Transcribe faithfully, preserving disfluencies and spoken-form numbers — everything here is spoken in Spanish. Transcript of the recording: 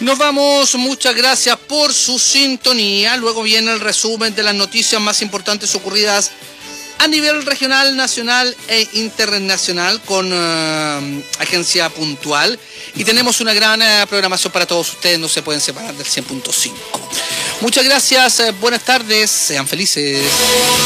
Nos vamos, muchas gracias por su sintonía. Luego viene el resumen de las noticias más importantes ocurridas a nivel regional, nacional e internacional con uh, Agencia Puntual. Y tenemos una gran uh, programación para todos ustedes, no se pueden separar del cien punto cinco. Muchas gracias, uh, buenas tardes, sean felices.